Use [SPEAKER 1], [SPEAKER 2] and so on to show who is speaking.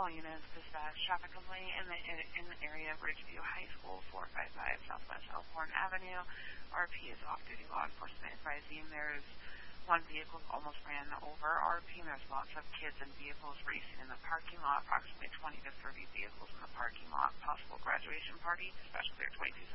[SPEAKER 1] All units dispatch traffic complaint in the area of Ridgeview High School, 455 Southwest Elkhorn Avenue. RP is off-duty law enforcement advising there's one vehicle almost ran over RP, and there's lots of kids and vehicles racing in the parking lot, approximately 20 to 30 vehicles in the parking lot, possible graduation party, especially their 22